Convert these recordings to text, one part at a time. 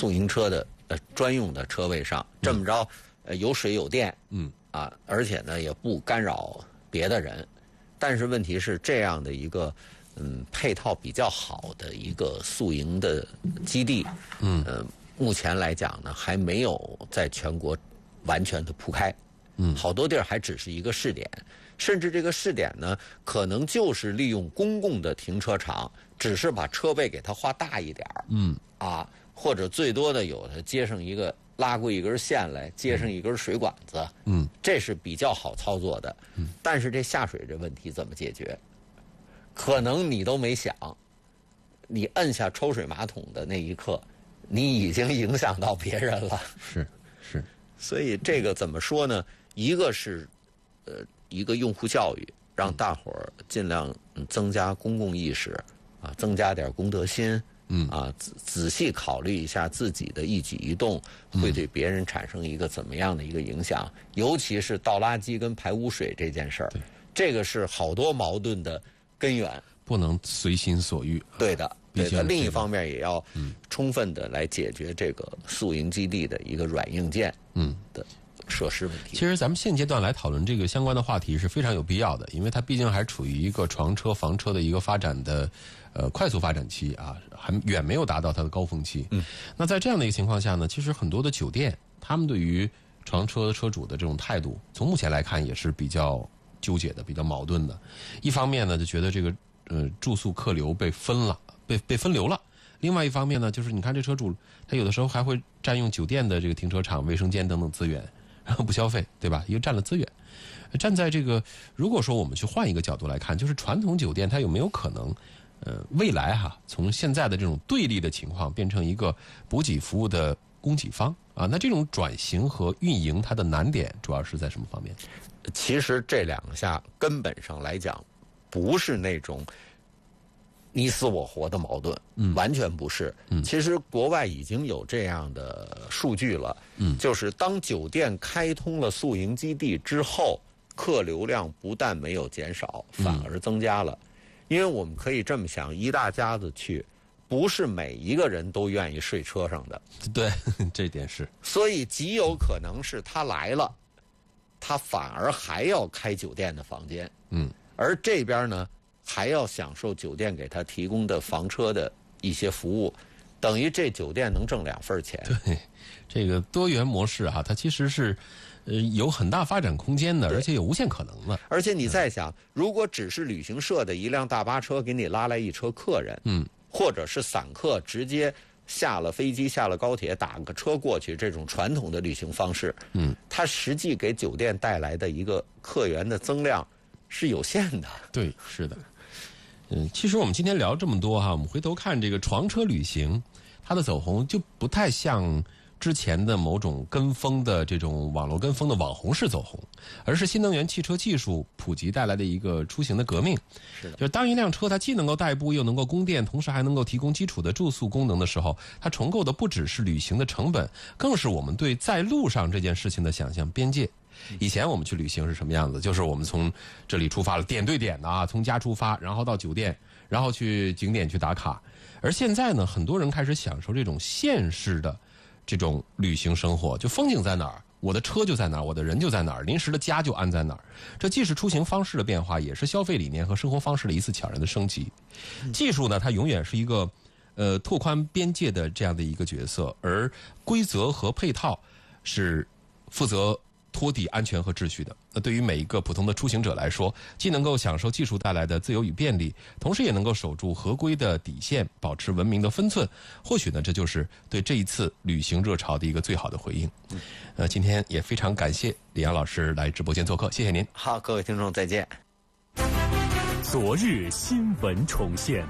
宿营车的专用的车位上，这么着有水有电，而且呢也不干扰别的人。但是问题是这样的一个配套比较好的一个宿营的基地，目前来讲呢还没有在全国完全的铺开，好多地儿还只是一个试点，甚至这个试点呢可能就是利用公共的停车场，只是把车位给它画大一点或者最多的有的接上一个拉过一根线来，接上一根水管子，这是比较好操作的。但是这下水这问题怎么解决？可能你都没想，你摁下抽水马桶的那一刻，你已经影响到别人了。 是。 所以这个怎么说呢？一个是一个用户教育，让大伙儿尽量增加公共意识增加点公德心。仔细考虑一下自己的一举一动会对别人产生一个怎么样的一个影响，尤其是倒垃圾跟排污水这件事儿，这个是好多矛盾的根源， 不能随心所欲。 对的。另一方面也要充分的来解决这个宿营基地的一个软硬件的设施问题。 其实咱们现阶段来讨论这个相关的话题是非常有必要的，因为它毕竟还处于一个床车、房车的一个发展的快速发展期还远没有达到它的高峰期。那在这样的一个情况下呢，其实很多的酒店他们对于床车车主的这种态度，从目前来看也是比较纠结的、比较矛盾的。一方面呢，就觉得这个住宿客流被分了。被分流了。另外一方面呢，就是你看这车主他有的时候还会占用酒店的这个停车场、卫生间等等资源，然后不消费，对吧？因为占了资源。站在这个，如果说我们去换一个角度来看，就是传统酒店它有没有可能未来从现在的这种对立的情况变成一个补给服务的供给方那这种转型和运营它的难点主要是在什么方面？ 其实这两下根本上来讲不是那种你死我活的矛盾，完全不是。其实国外已经有这样的数据了，就是当酒店开通了宿营基地之后，客流量不但没有减少，反而增加了。因为我们可以这么想，一大家子去，不是每一个人都愿意睡车上的。 对，这点是。 所以极有可能是他来了，他反而还要开酒店的房间。而这边呢，还要享受酒店给他提供的房车的一些服务，等于这酒店能挣2份钱。 对，这个多元模式它其实是有很大发展空间的，而且有无限可能的。 而且你再想，如果只是旅行社的一辆大巴车给你拉来一车客人，或者是散客直接下了飞机、下了高铁打个车过去，这种传统的旅行方式，它实际给酒店带来的一个客源的增量是有限的。 对，是的。其实我们今天聊这么多我们回头看这个床车旅行，它的走红就不太像之前的某种跟风的这种网络跟风的网红式走红，而是新能源汽车技术普及带来的一个出行的革命。 是的， 就是当一辆车它既能够代步又能够供电，同时还能够提供基础的住宿功能的时候，它重构的不只是旅行的成本，更是我们对在路上这件事情的想象边界。以前我们去旅行是什么样子？就是我们从这里出发了，点对点的从家出发，然后到酒店，然后去景点去打卡。而现在呢，很多人开始享受这种现实的这种旅行生活，就风景在哪儿，我的车就在哪儿，我的人就在哪儿，临时的家就安在哪儿。这既是出行方式的变化，也是消费理念和生活方式的一次悄然的升级。技术呢，它永远是一个拓宽边界的这样的一个角色，而规则和配套是负责托底安全和秩序的。那对于每一个普通的出行者来说，既能够享受技术带来的自由与便利，同时也能够守住合规的底线，保持文明的分寸。或许呢，这就是对这一次旅行热潮的一个最好的回应。今天也非常感谢李阳老师来直播间做客，谢谢您。 好，各位听众再见。 昨日新闻重现。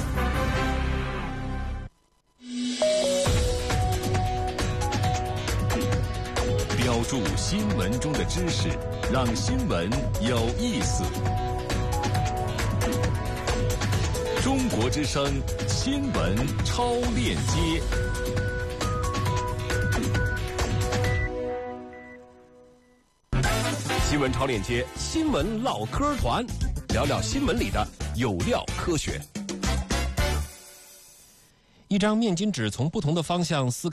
标注新闻中的知识，让新闻有意思。中国之声新闻超链接。新闻超链接，新闻唠嗑团，聊聊新闻里的有料科学。 一张面巾纸从不同的方向撕